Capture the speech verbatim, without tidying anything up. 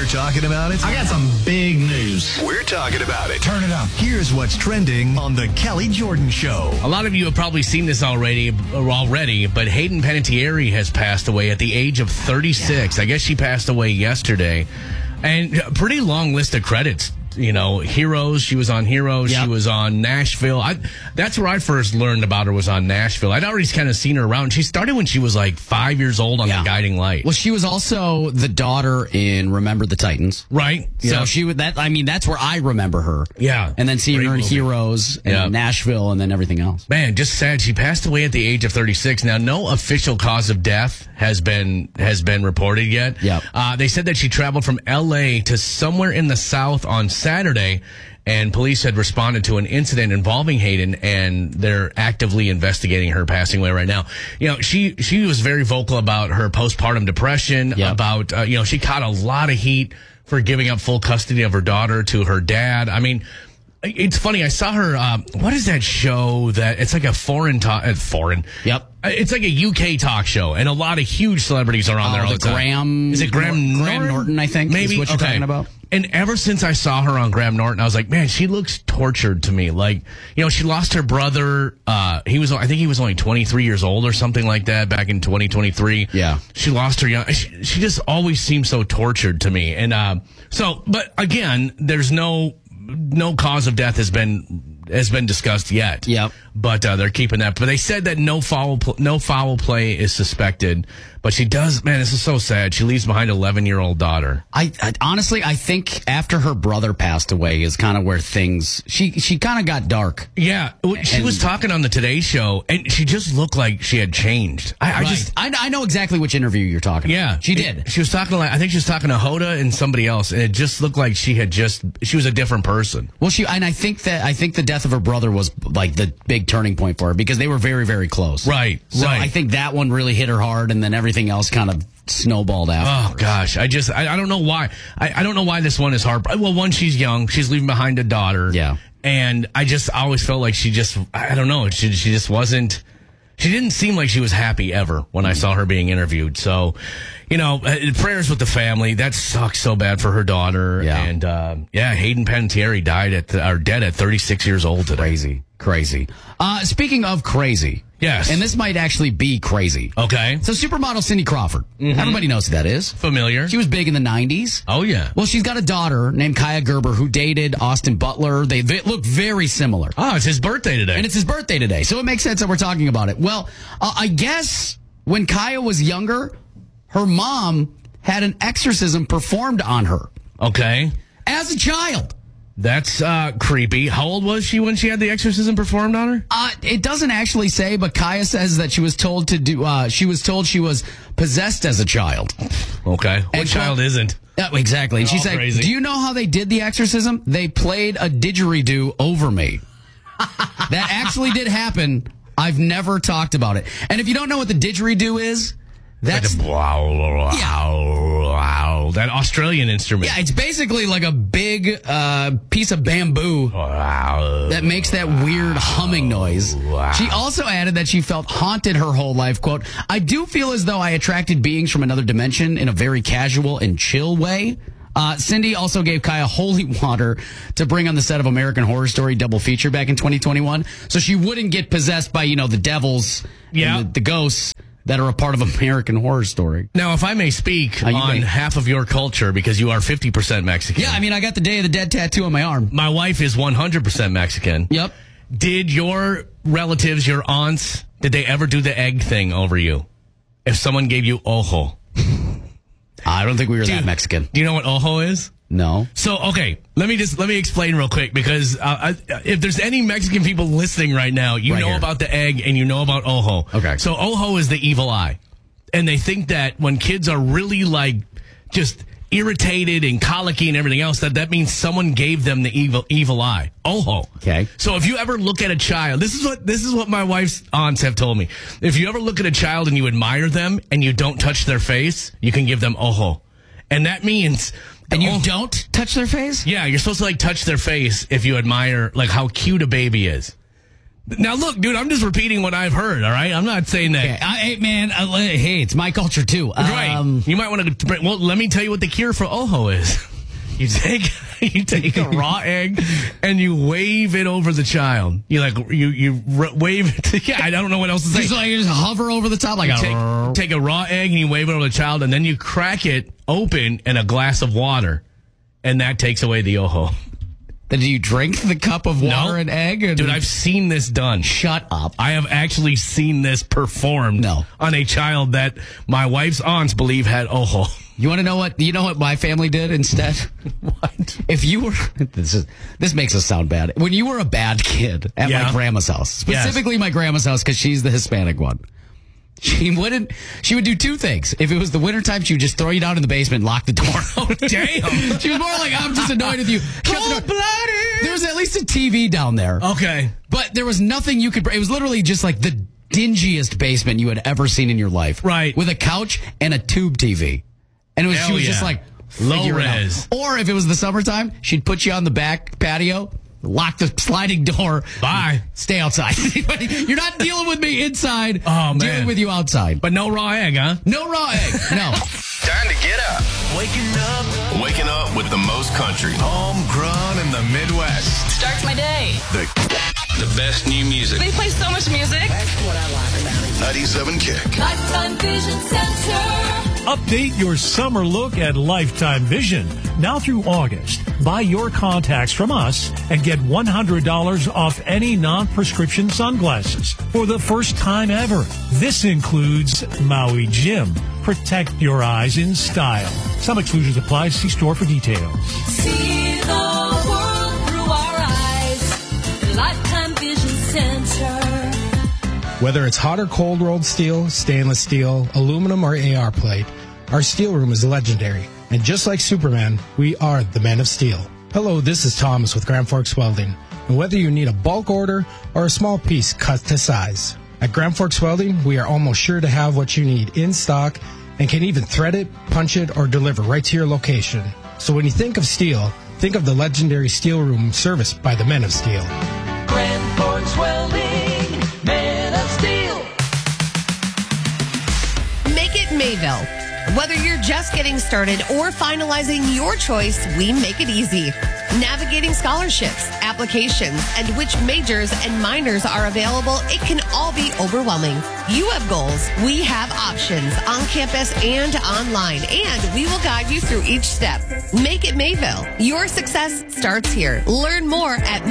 We're talking about it. I got some big news. We're talking about it. Turn it up. Here's what's trending on the Kelly Jordan Show. A lot of you have probably seen this already, already, but Hayden Panettiere has passed away at the age of thirty-six. Yeah. I guess she passed away yesterday. And a pretty long list of credits. You know, Heroes. She was on Heroes. Yep. She was on Nashville. I, that's where I first learned about her, was on Nashville. I'd already kind of seen her around. She started when she was like five years old on yeah. The Guiding Light. Well, she was also the daughter in Remember the Titans. Right. So yeah. she would, that, I mean, that's where I remember her. Yeah. And then seeing Great her in movie. Heroes and yeah. Nashville and then everything else. Man, just sad. She passed away at the age of thirty-six. Now, no official cause of death has been, has been reported yet. Yep. Uh, they said that she traveled from L A to somewhere in the South on Saturday. And police had responded to an incident involving Hayden, and they're actively investigating her passing away right now. You know, she she was very vocal about her postpartum depression, yep. about, uh, you know, she caught a lot of heat for giving up full custody of her daughter to her dad. I mean, it's funny. I saw her, uh, what is that show that, it's like a foreign talk, uh, foreign. Yep. It's like a U K talk show, and a lot of huge celebrities are on oh, there all the, the time. Graham, is it Graham Norton? Graham Norton, I think, Maybe. is what you're okay. talking about. And ever since I saw her on Graham Norton, I was like, man, she looks tortured to me. Like, you know, she lost her brother. Uh, he was, I think he was only twenty-three years old or something like that back in twenty twenty-three. Yeah. She lost her young. She, she just always seems so tortured to me. And, uh, so, but again, there's no, no cause of death has been, has been discussed yet. Yep. But uh, they're keeping that. But they said that no foul pl- no foul play is suspected. But she does, man, this is so sad. She leaves behind an eleven-year-old daughter. I, I honestly, I think after her brother passed away is kind of where things, she she kind of got dark. Yeah. She and, was talking on the Today Show, and she just looked like she had changed. I, I right. just... I, I know exactly which interview you're talking yeah, about. She did. It, she was talking like, I think she was talking to Hoda and somebody else, and it just looked like she had just, she was a different person. Well, she, and I think that, I think the death of her brother was like the big turning point for her because they were very, very close. Right, so right. I think that one really hit her hard, and then everything else kind of snowballed after. Oh gosh, I just I, I don't know why I, I don't know why this one is hard. Well, one, she's young, she's leaving behind a daughter. Yeah, and I just always felt like she just I don't know she she just wasn't. She didn't seem like she was happy ever when I saw her being interviewed. So, you know, prayers with the family. That sucks so bad for her daughter. Yeah. And, uh, yeah, Hayden Panettiere died at, the, or dead at thirty-six years old today. Crazy. Crazy. Uh, speaking of crazy. Yes. And this might actually be crazy. Okay. So supermodel Cindy Crawford. Mm-hmm. Everybody knows who that is. Familiar. She was big in the nineties. Oh, yeah. Well, she's got a daughter named Kaya Gerber who dated Austin Butler. They, they look very similar. Oh, it's his birthday today. And it's his birthday today. So it makes sense that we're talking about it. Well, uh, I guess when Kaya was younger, her mom had an exorcism performed on her. Okay. As a child. That's uh, creepy. How old was she when she had the exorcism performed on her? Uh, it doesn't actually say, but Kaya says that she was told to do. Uh, she was told she was possessed as a child. Okay, what and child well, isn't? Uh, exactly. And she said, "Do you know how they did the exorcism? They played a didgeridoo over me." That actually did happen. I've never talked about it. And if you don't know what the didgeridoo is, that's like a, wow, wow, yeah. wow, that Australian instrument. Yeah, it's basically like a big uh, piece of bamboo wow. that makes that weird humming noise. Wow. She also added that she felt haunted her whole life. Quote, "I do feel as though I attracted beings from another dimension in a very casual and chill way." Uh, Cindy also gave Kaya holy water to bring on the set of American Horror Story double feature back in twenty twenty-one. So she wouldn't get possessed by, you know, the devils yeah. and the, the ghosts that are a part of American Horror Story. Now, if I may speak uh, on may. half of your culture, because you are fifty percent Mexican. Yeah, I mean, I got the Day of the Dead tattoo on my arm. My wife is one hundred percent Mexican. Yep. Did your relatives, your aunts, did they ever do the egg thing over you? If someone gave you ojo. I don't think we were do that you, Mexican. Do you know what ojo is? No. So, okay, let me just, let me explain real quick, because uh, I, if there's any Mexican people listening right now, you right know here. about the egg and you know about ojo. Okay. So ojo is the evil eye. And they think that when kids are really like just irritated and colicky and everything else, that that means someone gave them the evil evil eye. Ojo. Okay. So if you ever look at a child, this is what this is what my wife's aunts have told me. If you ever look at a child and you admire them and you don't touch their face, you can give them ojo. And that means And you ojo, don't touch their face? yeah, you're supposed to like touch their face if you admire like how cute a baby is. Now, look, dude, I'm just repeating what I've heard, all right? I'm not saying that. Okay. I, hey, man, uh, hey, it's my culture, too. Right. Um, You might want to, well, let me tell you what the cure for Ojo is. You take you take a raw egg and you wave it over the child. You like you you r- wave it. To, yeah, I don't know what else to say. Just like you just hover over the top like You a... take, take a raw egg and you wave it over the child, and then you crack it open in a glass of water, and that takes away the Ojo. Then do you drink the cup of water No. and egg? And Dude, I've seen this done. Shut up. I have actually seen this performed No. on a child that my wife's aunts believe had Ojo. You want to know what you know what my family did instead? What? If you were this is this makes us sound bad. When you were a bad kid at Yeah. my grandma's house, specifically Yes. my grandma's house because she's the Hispanic one. She wouldn't she would do two things. If it was the wintertime, she would just throw you down in the basement and lock the door. Oh, damn. She was more like, I'm just annoyed with you. Shut the door. Cold-blooded. There was at least a T V down there. Okay. But there was nothing you could. It was literally just like the dingiest basement you had ever seen in your life. Right. With a couch and a tube T V. And it was, Hell she was yeah. just like, Low figure it out. res. Or if it was the summertime, she'd put you on the back patio, lock the sliding door. Bye. Stay outside. You're not dealing with me inside. Oh, man. Dealing with you outside. But no raw egg, huh? No raw egg. No. Time to get up. Waking up. Waking up with the most country. Homegrown in the Midwest. Starts my day. The, the best new music. They play so much music. ninety-seven Kick. Lifetime Vision Center. Update your summer look at Lifetime Vision. Now through August, buy your contacts from us and get one hundred dollars off any non-prescription sunglasses for the first time ever. This includes Maui Jim. Protect your eyes in style. Some exclusions apply. See store for details. See the world through our eyes. Lifetime Vision Center. Whether it's hot or cold rolled steel, stainless steel, aluminum, or A R plate, our steel room is legendary. And just like Superman, we are the Men of Steel. Hello, this is Thomas with Grand Forks Welding. And whether you need a bulk order or a small piece cut to size, at Grand Forks Welding, we are almost sure to have what you need in stock and can even thread it, punch it, or deliver right to your location. So when you think of steel, think of the legendary steel room serviced by the Men of Steel. Grand Forks Welding, Men of Steel. Make it Mayville. Whether you're just getting started or finalizing your choice, we make it easy. Navigating scholarships, applications, and which majors and minors are available, it can all be overwhelming. You have goals. We have options on campus and online, and we will guide you through each step. Make it Mayville. Your success starts here. Learn more at